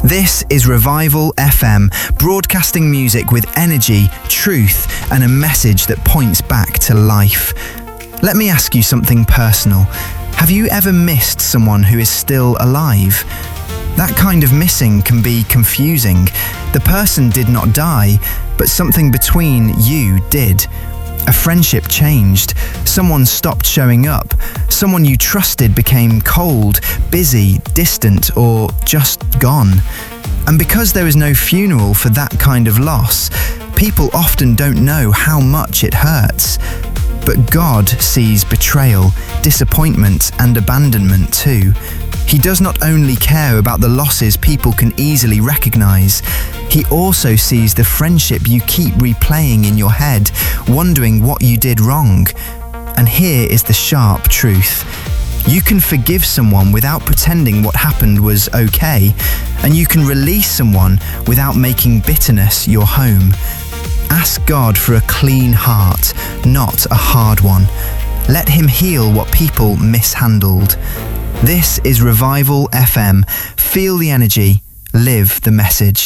This is Revival FM, broadcasting music with energy, truth, and a message that points back to life. Let me ask you something personal. Have you ever missed someone who is still alive? That kind of missing can be confusing. The person did not die, but something between you did. A friendship changed. Someone stopped showing up. Someone you trusted became cold, busy, distant, or just gone. And because there is no funeral for that kind of loss, people often don't know how much it hurts. But God sees betrayal, disappointment, and abandonment too. He does not only care about the losses people can easily recognize, he also sees the friendship you keep replaying in your head, wondering what you did wrong. And here is the sharp truth. You can forgive someone without pretending what happened was okay, and you can release someone without making bitterness your home. Ask God for a clean heart, not a hard one. Let him heal what people mishandled. This is Revival FM. Feel the energy, live the message.